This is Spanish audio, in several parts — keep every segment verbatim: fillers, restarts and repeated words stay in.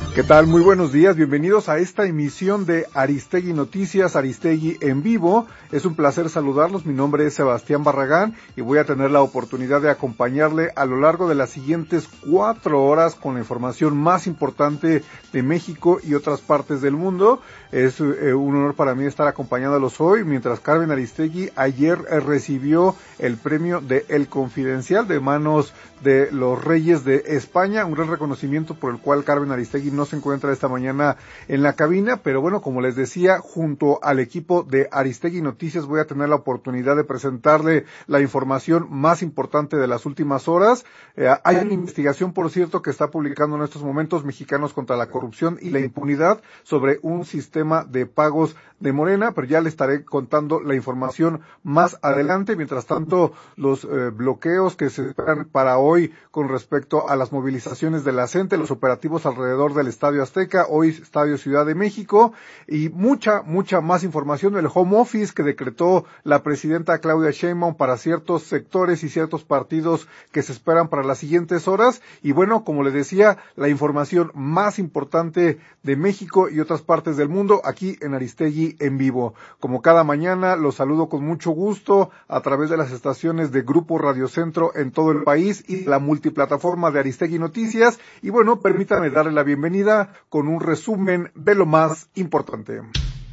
¿Qué tal? Muy buenos días, bienvenidos a esta emisión de Aristegui Noticias, Aristegui en vivo. Es un placer saludarlos, mi nombre es Sebastián Barragán y voy a tener la oportunidad de acompañarle a lo largo de las siguientes cuatro horas con la información más importante de México y otras partes del mundo. Es eh, un honor para mí estar acompañándolos hoy, mientras Carmen Aristegui ayer eh, recibió el premio de El Confidencial de manos de los Reyes de España, un gran reconocimiento por el cual Carmen Aristegui no se encuentra esta mañana en la cabina, pero bueno, como les decía, junto al equipo de Aristegui Noticias voy a tener la oportunidad de presentarle la información más importante de las últimas horas. Eh, hay una investigación, por cierto, que está publicando en estos momentos Mexicanos contra la Corrupción y la Impunidad sobre un sistema de pagos de Morena, pero ya le estaré contando la información más adelante. Mientras tanto, los eh, bloqueos que se esperan para hoy con respecto a las movilizaciones de la gente, los operativos alrededor del Estadio Azteca, hoy Estadio Ciudad de México, y mucha, mucha más información del home office que decretó la presidenta Claudia Sheinbaum para ciertos sectores y ciertos partidos que se esperan para las siguientes horas. Y bueno, como les decía, la información más importante de México y otras partes del mundo aquí en Aristegui en vivo. Como cada mañana, los saludo con mucho gusto a través de las estaciones de Grupo Radio Centro en todo el país y la multiplataforma de Aristegui Noticias. Y bueno, permítanme darle la bienvenida con un resumen de lo más importante.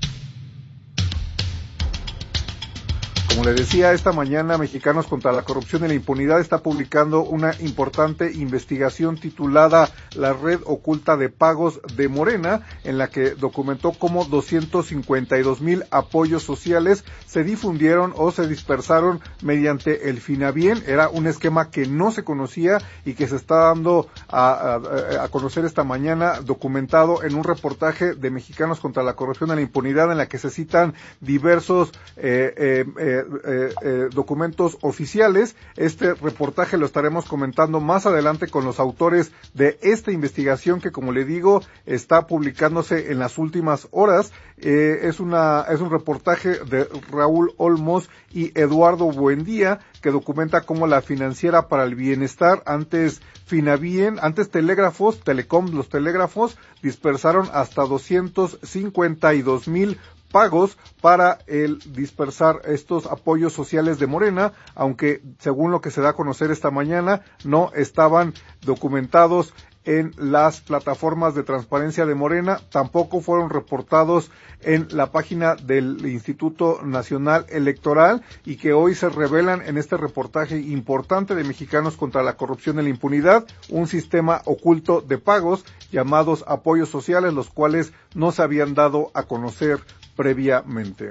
Como le decía, esta mañana Mexicanos contra la Corrupción y la Impunidad está publicando una importante investigación titulada La Red Oculta de Pagos de Morena, en la que documentó cómo doscientos cincuenta y dos mil apoyos sociales se difundieron o se dispersaron mediante el Finabien. Era un esquema que no se conocía y que se está dando a, a, a conocer esta mañana, documentado en un reportaje de Mexicanos contra la Corrupción y la Impunidad, en la que se citan diversos eh, eh, eh, Eh, eh, documentos oficiales. Este reportaje lo estaremos comentando más adelante con los autores de esta investigación que, como le digo, está publicándose en las últimas horas. Eh, es una es un reportaje de Raúl Olmos y Eduardo Buendía, que documenta cómo la Financiera para el Bienestar, antes Finabien, antes Telégrafos, Telecom, los telégrafos, dispersaron hasta doscientos cincuenta y dos mil pagos para el dispersar estos apoyos sociales de Morena, aunque según lo que se da a conocer esta mañana, no estaban documentados en las plataformas de transparencia de Morena, tampoco fueron reportados en la página del Instituto Nacional Electoral, y que hoy se revelan en este reportaje importante de Mexicanos contra la Corrupción y la Impunidad, un sistema oculto de pagos llamados apoyos sociales, los cuales no se habían dado a conocer previamente.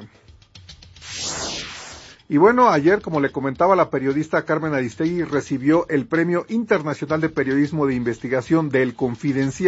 Y bueno, ayer, como le comentaba, la periodista Carmen Aristegui recibió el Premio Internacional de Periodismo de Investigación del Confidencial